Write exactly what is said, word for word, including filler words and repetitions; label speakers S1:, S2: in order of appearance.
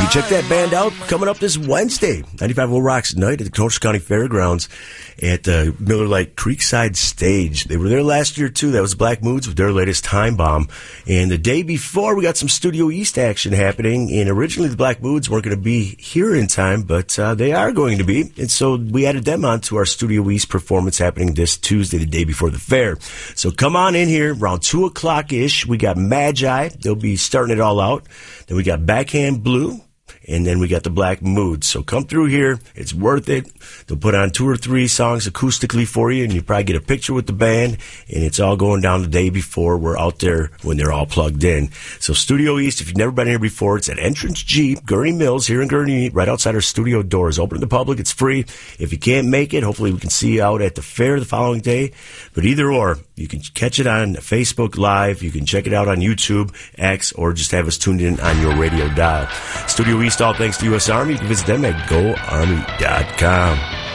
S1: you check that band out coming up this Wednesday, ninety-five point oh Rocks Night at the Kenosha County Fairgrounds at the Miller Lite Creekside Stage. They were there last year, too. That was Black Moods with their latest Time Bomb. And the day before, we got some Studio East action happening. And originally, the Black Moods weren't going to be here in time, but uh, they are going to be. And so we added them on to our Studio East performance happening this Tuesday, the day before the fair. So come on in here around two o'clock-ish. We got Magi. They'll be starting it all out. Then we got Backhand Blue. And then we got the Black Moods. So come through here. It's worth it. They'll put on two or three songs acoustically for you, and you probably get a picture with the band. And it's all going down the day before. We're out there when they're all plugged in. So Studio East, if you've never been here before, it's at Entrance Jeep, Gurney Mills, here in Gurney, right outside our studio doors. Open to the public. It's free. If you can't make it, hopefully we can see you out at the fair the following day. But either or, you can catch it on Facebook Live. You can check it out on YouTube, X, or just have us tuned in on your radio dial. Studio East, all thanks to U S Army. You can visit them at go army dot com.